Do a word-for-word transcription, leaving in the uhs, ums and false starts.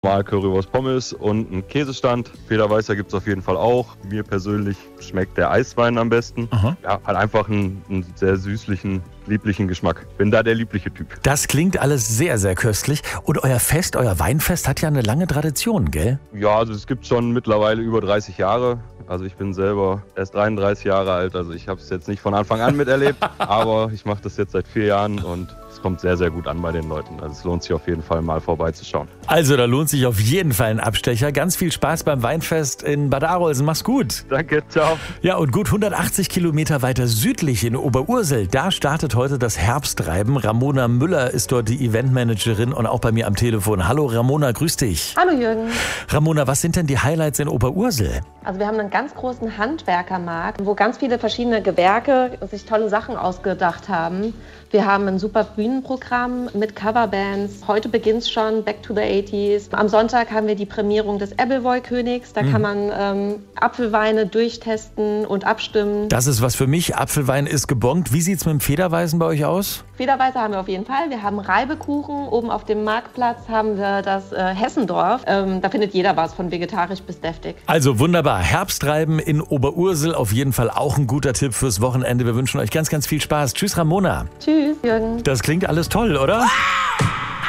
Mal Currywurst Pommes und ein Käsestand. Federweißer gibt es auf jeden Fall auch. Mir persönlich schmeckt der Eiswein am besten. Aha. Ja, hat einfach einen, einen sehr süßlichen, lieblichen Geschmack. Bin da der liebliche Typ. Das klingt alles sehr, sehr köstlich. Und euer Fest, euer Weinfest hat ja eine lange Tradition, gell? Ja, also es gibt schon mittlerweile über dreißig Jahre. Also ich bin selber erst dreiunddreißig Jahre alt. Also ich habe es jetzt nicht von Anfang an miterlebt. Aber ich mache das jetzt seit vier Jahren und es kommt sehr, sehr gut an bei den Leuten. Also es lohnt sich auf jeden Fall mal vorbeizuschauen. Also da lohnt sich auf jeden Fall ein Abstecher. Ganz viel Spaß beim Weinfest in Bad Arolsen. Mach's gut. Danke, ciao. Ja, und gut hundertachtzig Kilometer weiter südlich in Oberursel, da startet heute das Herbsttreiben. Ramona Müller ist dort die Eventmanagerin und auch bei mir am Telefon. Hallo Ramona, grüß dich. Hallo Jürgen. Ramona, was sind denn die Highlights in Oberursel? Also wir haben einen ganz großen Handwerkermarkt, wo ganz viele verschiedene Gewerke sich tolle Sachen ausgedacht haben. Wir haben ein super Bühnenprogramm mit Coverbands. Heute beginnt es schon, Back to the eighties. Am Sonntag haben wir die Prämierung des Appleboy-Königs. Da mhm. kann man ähm, Apfelweine durchtesten und abstimmen. Das ist was für mich. Apfelwein ist gebongt. Wie sieht's mit dem Federweißen bei euch aus? Federweiße haben wir auf jeden Fall. Wir haben Reibekuchen. Oben auf dem Marktplatz haben wir das äh, Hessendorf. Ähm, da findet jeder was, von vegetarisch bis deftig. Also wunderbar. Herbsttreiben in Oberursel. Auf jeden Fall auch ein guter Tipp fürs Wochenende. Wir wünschen euch ganz, ganz viel Spaß. Tschüss, Ramona. Tschüss, Jürgen. Das klingt alles toll, oder? Ah!